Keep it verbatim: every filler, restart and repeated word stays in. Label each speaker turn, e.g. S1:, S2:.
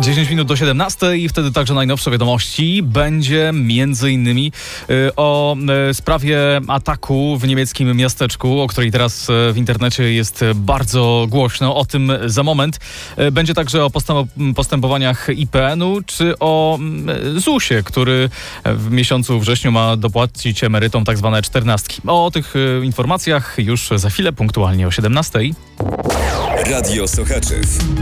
S1: dziesięć minut do siedemnastej i wtedy także najnowsze wiadomości. Będzie między innymi y, o y, sprawie ataku w niemieckim miasteczku, o której teraz y, w internecie jest bardzo głośno. O tym za moment. Y, będzie także o postęp- postępowaniach I P N-u czy o y, zusie, który w miesiącu wrześniu ma dopłacić emerytom tak zwane czternastki. O tych y, informacjach już za chwilę, punktualnie o siedemnastej.
S2: Radio Sochaczów.